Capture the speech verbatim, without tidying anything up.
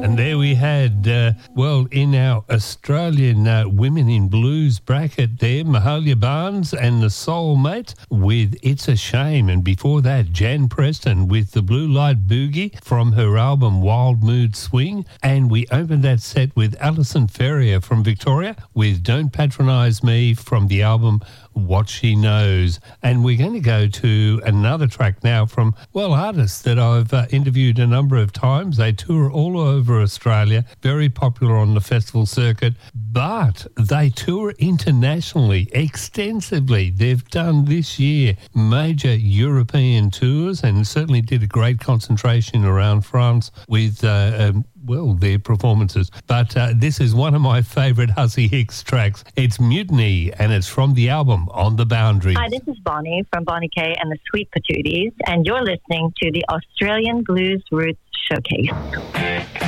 And there we had, uh, well, in our Australian uh, Women in Blues bracket there, Mahalia Barnes and the Soulmate with It's a Shame. And before that, Jan Preston with the Blue Light Boogie from her album Wild Mood Swing. And we opened that set with Alison Ferrier from Victoria with Don't Patronise Me from the album What She Knows. And we're going to go to another track now from, well, artists that I've uh, interviewed a number of times. They tour all over Australia, very popular on the festival circuit, but they tour internationally extensively. They've done this year major European tours and certainly did a great concentration around France with uh, um, well, their performances. But uh, this is one of my favourite Hussy Hicks tracks. It's Mutiny, and it's from the album On the Boundary. Hi, this is Bonnie from Bonnie K and the Sweet Patooties, and you're listening to the Australian Blues Roots Showcase.